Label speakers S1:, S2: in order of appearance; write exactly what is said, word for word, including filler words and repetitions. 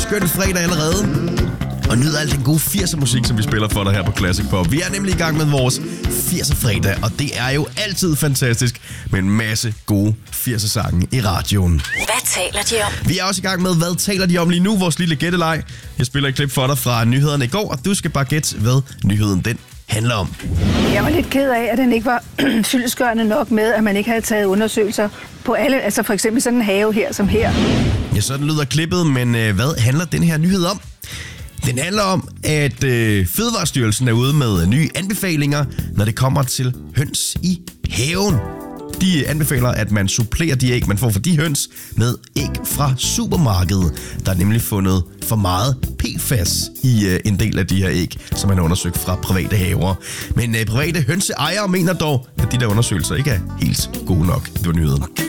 S1: skøn fredag allerede. Og nyder al den gode firser musik, som vi spiller for dig her på Classic Pop. Vi er nemlig i gang med vores firser fredag, og det er jo altid fantastisk med en masse gode firser sange i radioen.
S2: Hvad taler de om?
S1: Vi er også i gang med, hvad taler de om lige nu, vores lille gætteleg. Jeg spiller et klip for dig fra nyhederne i går, og du skal bare gætte, hvad nyheden den handler om.
S3: Jeg var lidt ked af, at den ikke var fyldestgørende nok med, at man ikke havde taget undersøgelser på alle, altså for eksempel sådan en have her som her.
S1: Ja, sådan lyder klippet, men øh, hvad handler den her nyhed om? Den handler om, at øh, Fødevarestyrelsen er ude med nye anbefalinger, når det kommer til høns i haven. De anbefaler, at man supplerer de æg, man får fra de høns, med æg fra supermarkedet. Der er nemlig fundet for meget P F A S i øh, en del af de her æg, som man har undersøgt fra private haver. Men øh, private hønseejere mener dog, at de der undersøgelser ikke er helt gode nok. Det var nyheden.